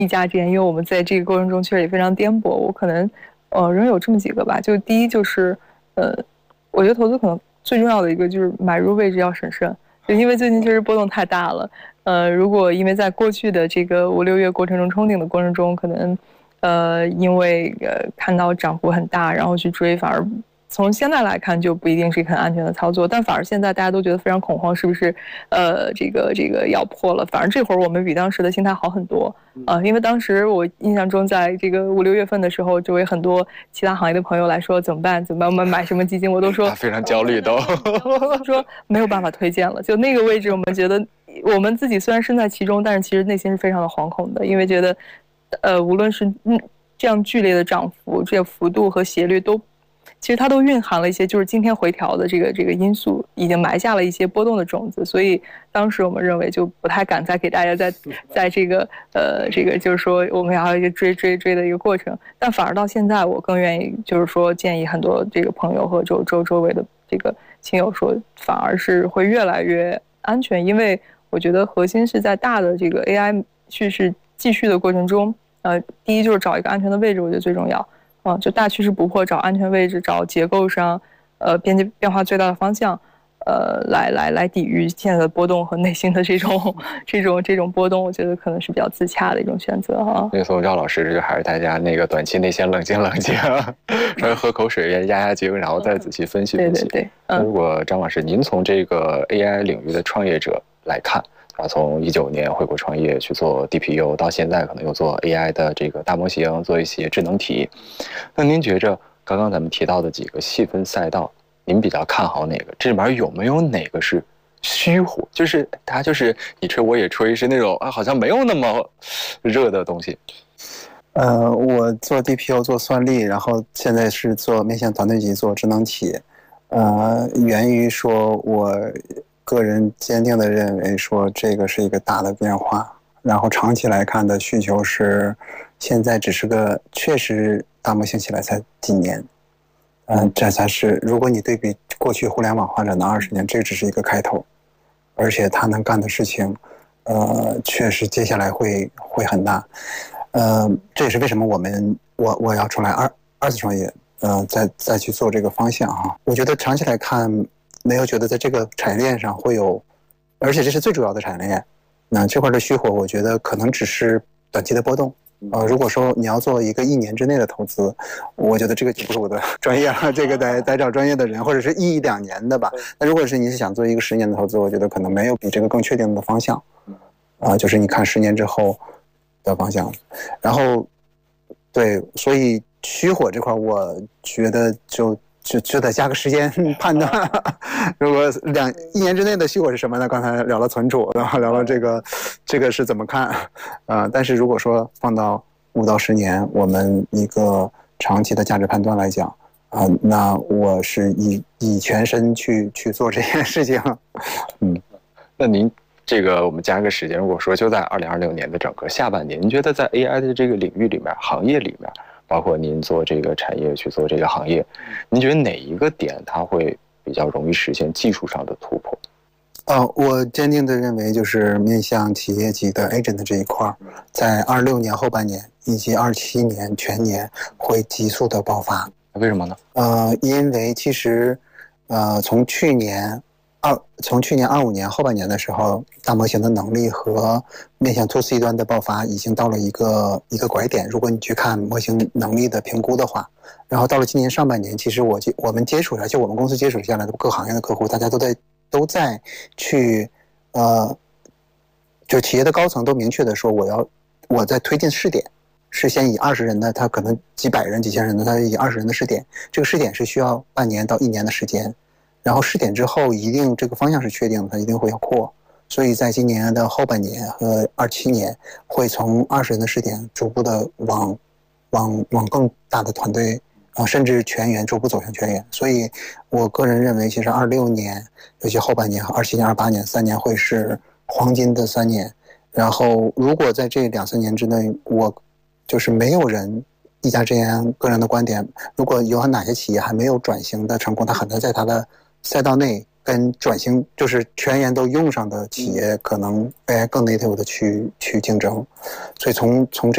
一家之言，因为我们在这个过程中确实也非常颠簸。我可能仍有这么几个吧，就第一就是我觉得投资可能最重要的一个就是买入位置要审慎，就因为最近确实波动太大了。如果因为在过去的这个5、6月过程中冲顶的过程中，可能因为看到涨幅很大，然后去追，反而从现在来看就不一定是一个很安全的操作。但反而现在大家都觉得非常恐慌，是不是这个要破了？反而这会儿我们比当时的心态好很多。因为当时我印象中，在这个5、6月份的时候，周围很多其他行业的朋友来说怎么办？怎么办？我们买什么基金？我都说他非常焦虑都， 说没有办法推荐了。就那个位置，我们觉得我们自己虽然身在其中，但是其实内心是非常的惶恐的，因为觉得无论是这样剧烈的涨幅，这个幅度和斜率都。其实它都蕴含了一些，就是今天回调的这个因素，已经埋下了一些波动的种子，所以当时我们认为就不太敢再给大家在这个就是说我们要一个追的一个过程，但反而到现在，我更愿意就是说建议很多这个朋友和周围的这个亲友说，反而是会越来越安全，因为我觉得核心是在大的这个 AI 趋势继续的过程中，第一就是找一个安全的位置，我觉得最重要。就大趋势不破，找安全位置，找结构上，变化最大的方向，来抵御现在的波动和内心的这种波动，我觉得可能是比较自洽的一种选择哈。 没错，赵老师，这个还是大家那个短期内先冷静冷静，稍微喝口水压惊，然后再仔细分析分析。 对。 如果张老师您从这个 AI 领域的创业者来看。从19年回国创业去做 DPU， 到现在可能又做 AI 的这个大模型，做一些智能体。那您觉着刚刚咱们提到的几个细分赛道，您比较看好哪个？这里面有没有哪个是虚火？就是它就是你吹我也吹，是那种好像没有那么热的东西。 我做 DPU 做算力，然后现在是做面向团队级做智能体。源于说我个人坚定的认为说这个是一个大的变化，然后长期来看的需求是现在只是个确实大模型起来才几年，这才是如果你对比过去互联网发展的20年，这只是一个开头，而且他能干的事情确实接下来会很大。这也是为什么我要出来二次创业，再去做这个方向哈。我觉得长期来看没有觉得在这个产业链上会有，而且这是最主要的产业链。那这块的虚火，我觉得可能只是短期的波动。如果说你要做一个1年之内的投资，我觉得这个就不是我的专业了，这个得找专业的人，或者是1-2年的吧。那如果是你是想做一个10年的投资，我觉得可能没有比这个更确定的方向。就是你看10年之后的方向。然后，对，所以虚火这块，我觉得就得加个时间判断。如果1年之内的虚火是什么呢？刚才聊了存储，然后聊了这个是怎么看但是如果说放到5到10年，我们一个长期的价值判断来讲那我是以全身去做这件事情。 那您这个我们加个时间，如果说就在2026年的整个下半年，您觉得在 AI 的这个领域里面、行业里面，包括您做这个产业去做这个行业，您觉得哪一个点它会比较容易实现技术上的突破？ 我坚定的认为就是面向企业级的 agent 这一块，在26年后半年以及27年全年会急速的爆发。 为什么呢？ 因为其实从去年25年后半年的时候，大模型的能力和面向 to C 端的爆发已经到了一个拐点。如果你去看模型能力的评估的话，然后到了今年上半年，其实我们接触，而且我们公司接触下来的各行业的客户，大家都在去就企业的高层都明确的说，我在推进试点，是先以20人的，他可能几百人、几千人的，他以20人的试点，这个试点是需要半年到1年的时间。然后试点之后，一定这个方向是确定的，它一定会要扩。所以在今年的后半年和27年，会从20人的试点逐步的往更大的团队甚至全员逐步走向全员。所以我个人认为，其实26年，尤其后半年和27年、28年3年会是黄金的3年。然后如果在这2-3年之内，我就是没有人。一家之言个人的观点，如果有哪些企业还没有转型的成功，它很难在它的赛道内跟转型就是全员都用上的企业，可能 AI 更 native 的去竞争。所以从这